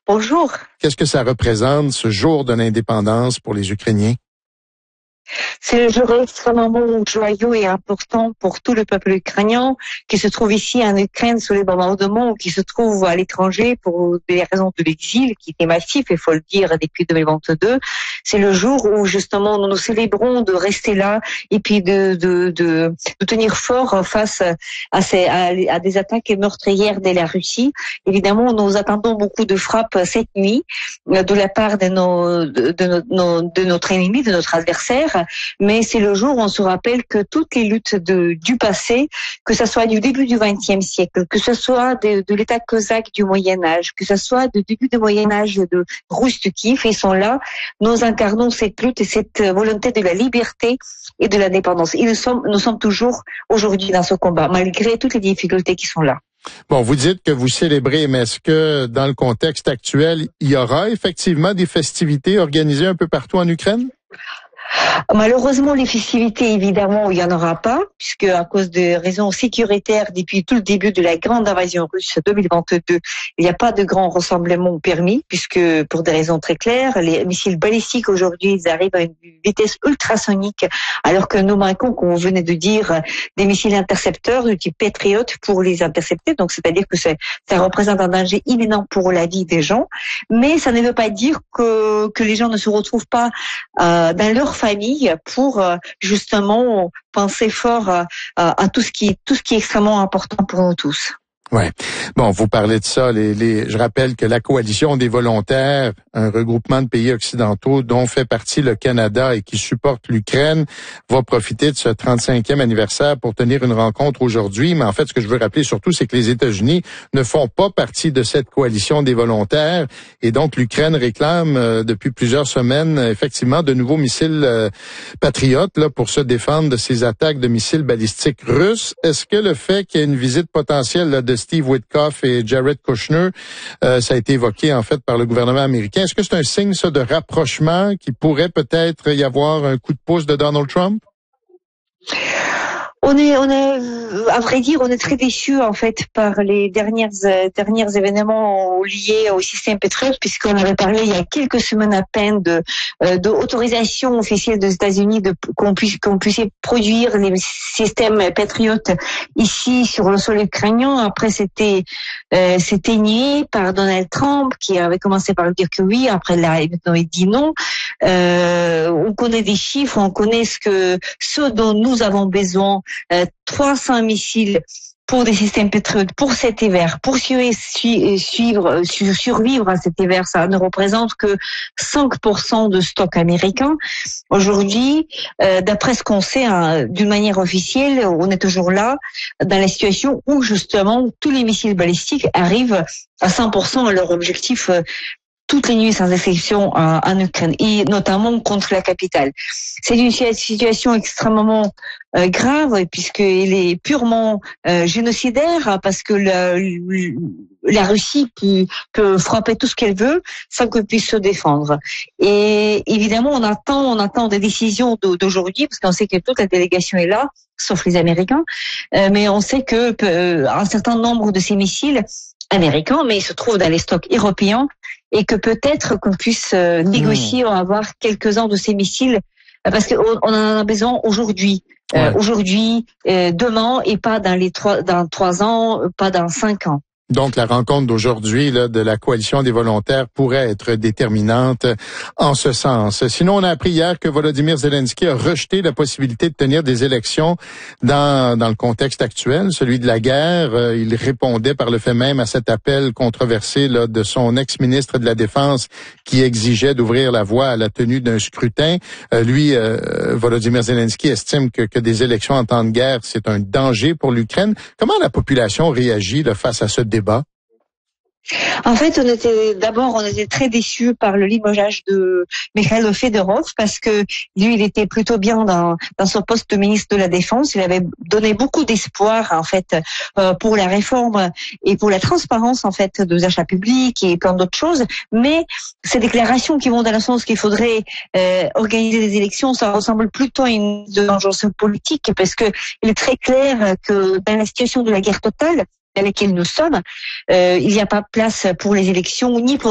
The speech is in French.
Bonjour. Qu'est-ce que ça représente, ce jour de l'indépendance pour les Ukrainiens? C'est un jour extrêmement joyeux et important pour tout le peuple ukrainien qui se trouve ici en Ukraine sous les bombardements ou qui se trouve à l'étranger pour des raisons de l'exil qui était massif, il faut le dire, depuis 2022. C'est le jour où justement nous nous célébrons de rester là et puis de tenir fort face à des attaques meurtrières de la Russie. Évidemment, nous attendons beaucoup de frappes cette nuit de la part de notre ennemi, de notre adversaire. Mais c'est le jour où on se rappelle que toutes les luttes du passé, que ce soit du début du XXe siècle, que ce soit de l'État cosaque du Moyen-Âge, que ce soit du début du Moyen-Âge de Rus de Kiev, ils sont là. Nous incarnons cette lutte et cette volonté de la liberté et de l'indépendance. Et nous sommes toujours aujourd'hui dans ce combat, malgré toutes les difficultés qui sont là. Bon, vous dites que vous célébrez, mais est-ce que dans le contexte actuel, il y aura effectivement des festivités organisées un peu partout en Ukraine? Malheureusement, les festivités, évidemment, il n'y en aura pas, puisque à cause de raisons sécuritaires, depuis tout le début de la grande invasion russe 2022, il n'y a pas de grands rassemblements permis, puisque pour des raisons très claires, les missiles balistiques aujourd'hui, ils arrivent à une vitesse ultrasonique, alors que nous manquons, comme vous venez de dire, des missiles intercepteurs du type Patriot pour les intercepter. Donc, c'est-à-dire que ça représente un danger imminent pour la vie des gens. Mais ça ne veut pas dire que les gens ne se retrouvent pas dans leur famille pour justement penser fort à tout ce qui est extrêmement important pour nous tous. Ouais. Bon, vous parlez de ça. Je rappelle que la coalition des volontaires, un regroupement de pays occidentaux dont fait partie le Canada et qui supporte l'Ukraine, va profiter de ce 35e anniversaire pour tenir une rencontre aujourd'hui. Mais en fait, ce que je veux rappeler surtout, c'est que les États-Unis ne font pas partie de cette coalition des volontaires. Et donc, l'Ukraine réclame depuis plusieurs semaines, effectivement, de nouveaux missiles patriotes là, pour se défendre de ces attaques de missiles balistiques russes. Est-ce que le fait qu'il y ait une visite potentielle là, de Steve Witkoff et Jared Kushner, ça a été évoqué en fait par le gouvernement américain. Est-ce que c'est un signe ça de rapprochement qui pourrait peut-être y avoir un coup de pouce de Donald Trump? On est, à vrai dire, on est très déçus en fait par les derniers événements liés au système Patriot, puisqu'on avait parlé il y a quelques semaines à peine de autorisation officielle des États-Unis qu'on puisse produire les systèmes Patriot ici sur le sol ukrainien. Après, c'était nié par Donald Trump qui avait commencé par dire que oui. Après, il dit non. On connaît des chiffres, on connaît ce dont nous avons besoin. 300 missiles pour des systèmes Patriot pour cet hiver, pour survivre à cet hiver, ça ne représente que 5% de stock américain. Aujourd'hui, d'après ce qu'on sait, d'une manière officielle, on est toujours là, dans la situation où justement tous les missiles balistiques arrivent à 100% à leur objectif toutes les nuits sans exception en Ukraine, et notamment contre la capitale. C'est une situation extrêmement grave, puisqu'elle est purement génocidaire, parce que la Russie peut frapper tout ce qu'elle veut sans qu'elle puisse se défendre. Et évidemment, on attend des décisions d'aujourd'hui, parce qu'on sait que toute la délégation est là, sauf les Américains, mais on sait que un certain nombre de ces missiles américains, mais ils se trouvent dans les stocks européens, et que peut-être qu'on puisse négocier, avoir quelques-uns de ces missiles, parce qu'on en a besoin aujourd'hui. Aujourd'hui, demain, et pas dans 3 ans, pas dans 5 ans. Donc, la rencontre d'aujourd'hui là, de la coalition des volontaires pourrait être déterminante en ce sens. Sinon, on a appris hier que Volodymyr Zelensky a rejeté la possibilité de tenir des élections dans le contexte actuel, celui de la guerre. Il répondait par le fait même à cet appel controversé là, de son ex-ministre de la Défense qui exigeait d'ouvrir la voie à la tenue d'un scrutin. Volodymyr Zelensky estime que des élections en temps de guerre, c'est un danger pour l'Ukraine. Comment la population réagit là, face à ce débat? En fait, on était très déçus par le limogeage de Mikhail Fedorov, parce que lui, il était plutôt bien dans son poste de ministre de la Défense. Il avait donné beaucoup d'espoir, en fait, pour la réforme et pour la transparence, en fait, des achats publics et plein d'autres choses. Mais ces déclarations qui vont dans le sens qu'il faudrait organiser des élections, ça ressemble plutôt à une vengeance politique, parce que il est très clair que dans la situation de la guerre totale dans laquelle nous sommes, il n'y a pas place pour les élections ni pour